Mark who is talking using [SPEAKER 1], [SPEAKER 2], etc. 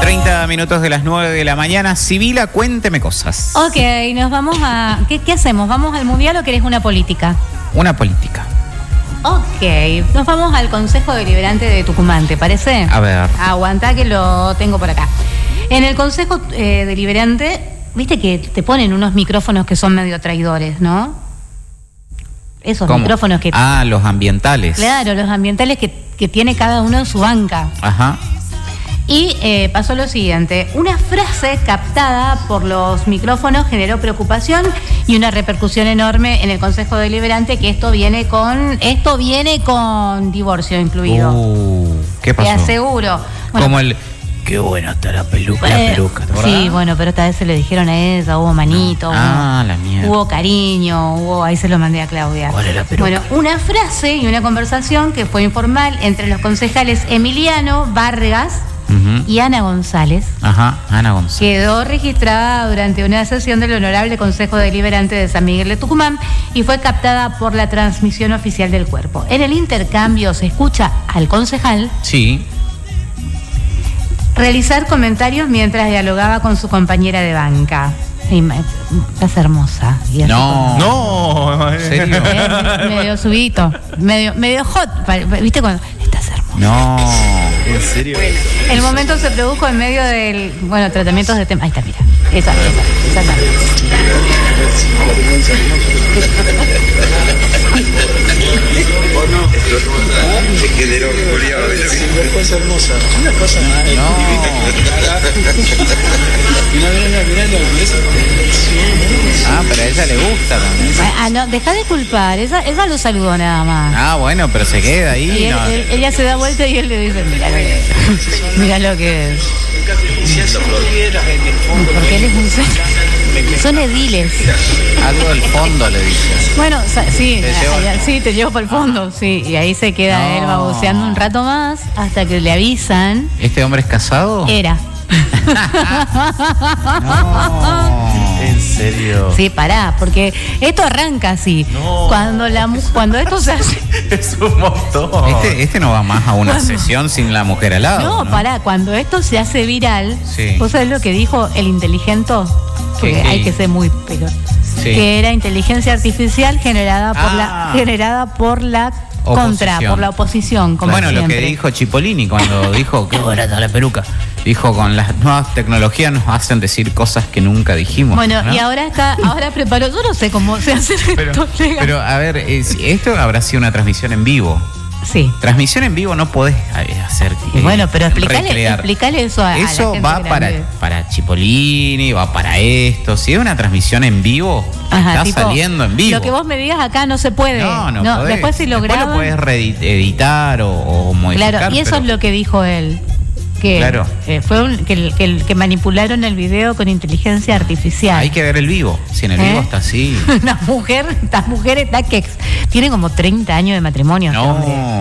[SPEAKER 1] 30 minutos de las 9 de la mañana. Sibila, cuénteme cosas.
[SPEAKER 2] Ok, nos vamos a... ¿Qué hacemos? ¿Vamos al mundial o querés una política?
[SPEAKER 1] Una política.
[SPEAKER 2] Ok, nos vamos al Consejo Deliberante de Tucumán, ¿te parece?
[SPEAKER 1] A ver.
[SPEAKER 2] Aguantá que lo tengo por acá. En el Consejo Deliberante, viste que te ponen unos micrófonos que son medio traidores, ¿no? Esos
[SPEAKER 1] ¿Cómo?
[SPEAKER 2] Micrófonos que...
[SPEAKER 1] Ah, los ambientales.
[SPEAKER 2] Claro, los ambientales que tiene cada uno en su banca.
[SPEAKER 1] Ajá.
[SPEAKER 2] Y pasó lo siguiente, una frase captada por los micrófonos generó preocupación y una repercusión enorme en el Consejo Deliberante, que esto viene con divorcio incluido.
[SPEAKER 1] ¿Qué pasó?
[SPEAKER 2] Te aseguro. Bueno,
[SPEAKER 1] Como el... Qué buena está la peluca, ¿te acordás?
[SPEAKER 2] Sí, bueno, pero esta vez se lo dijeron a ella, hubo manito,
[SPEAKER 1] la mierda.
[SPEAKER 2] hubo cariño, ahí se lo mandé a Claudia.
[SPEAKER 1] ¿Cuál es la peluca?
[SPEAKER 2] Bueno, una frase y una conversación que fue informal entre los concejales Emiliano Vargas y Ana González.
[SPEAKER 1] Ajá, Ana González.
[SPEAKER 2] Quedó registrada durante una sesión del Honorable Consejo Deliberante de San Miguel de Tucumán y fue captada por la transmisión oficial del cuerpo. En el intercambio se escucha al concejal
[SPEAKER 1] Sí.
[SPEAKER 2] realizar comentarios mientras dialogaba con su compañera de banca. Estás hermosa. Y así
[SPEAKER 3] No.
[SPEAKER 1] ¿En serio?
[SPEAKER 2] medio subito, medio hot. ¿Viste cuando estás hermosa?
[SPEAKER 1] No.
[SPEAKER 3] ¿En serio?
[SPEAKER 2] El momento se produjo en medio del, tratamientos de tema. Ahí está, mira. Esa.
[SPEAKER 4] Es que de lo culiado.
[SPEAKER 3] Una cosa hermosa. Una cosa más.
[SPEAKER 1] Ah, pero a ella le gusta también.
[SPEAKER 2] No, deja de culpar. Ella lo saludó nada más.
[SPEAKER 1] Ah, bueno, pero se queda ahí.
[SPEAKER 2] Y
[SPEAKER 1] no.
[SPEAKER 2] ella se da vuelta y él le dice, mira lo que es. Porque él es un son ediles.
[SPEAKER 1] Algo del fondo le dice.
[SPEAKER 2] Bueno, sí,
[SPEAKER 1] Te
[SPEAKER 2] te llevo para el fondo, sí. Y ahí se queda
[SPEAKER 1] No.
[SPEAKER 2] él baboseando un rato más hasta que le avisan.
[SPEAKER 1] ¿Este hombre es casado?
[SPEAKER 2] Era.
[SPEAKER 1] No.
[SPEAKER 3] ¿En serio?
[SPEAKER 2] Sí, pará, porque esto arranca así.
[SPEAKER 3] No.
[SPEAKER 2] Cuando esto se hace...
[SPEAKER 3] Es un montón.
[SPEAKER 1] Este no va más a una sesión sin la mujer al lado.
[SPEAKER 2] No, pará, cuando esto se hace viral,
[SPEAKER 1] Sí.
[SPEAKER 2] ¿vos sabés lo que dijo el inteligento? Porque
[SPEAKER 1] ¿Qué?
[SPEAKER 2] hay que ser muy pero
[SPEAKER 1] Sí.
[SPEAKER 2] que era inteligencia artificial generada por la oposición, como
[SPEAKER 1] Bueno,
[SPEAKER 2] siempre.
[SPEAKER 1] lo que dijo Cipollini cuando dijo qué barata la peluca. Dijo, con las nuevas tecnologías nos hacen decir cosas que nunca dijimos.
[SPEAKER 2] Bueno,
[SPEAKER 1] ¿no?
[SPEAKER 2] y ahora preparó, yo no sé cómo se hace esto.
[SPEAKER 1] Pero a ver, esto habrá sido una transmisión en vivo.
[SPEAKER 2] Sí.
[SPEAKER 1] Transmisión en vivo no podés hacer.
[SPEAKER 2] Y bueno, pero
[SPEAKER 1] recrear.
[SPEAKER 2] explícale eso a la
[SPEAKER 1] Eso
[SPEAKER 2] gente
[SPEAKER 1] va
[SPEAKER 2] grande.
[SPEAKER 1] para Cipollini, va para esto. Si es una transmisión en vivo, está
[SPEAKER 2] tipo,
[SPEAKER 1] saliendo en vivo.
[SPEAKER 2] Lo que vos me digas acá no se puede.
[SPEAKER 1] No podés.
[SPEAKER 2] Después si lo
[SPEAKER 1] Después
[SPEAKER 2] graban.
[SPEAKER 1] lo podés editar o modificar.
[SPEAKER 2] Claro, y eso
[SPEAKER 1] pero-
[SPEAKER 2] es lo que dijo él. Que
[SPEAKER 1] Claro.
[SPEAKER 2] fue que manipularon el video con inteligencia artificial.
[SPEAKER 1] Hay que ver el vivo. Si en el vivo está así.
[SPEAKER 2] Esta mujer está que tiene como 30 años de matrimonio. este hombre.
[SPEAKER 1] No.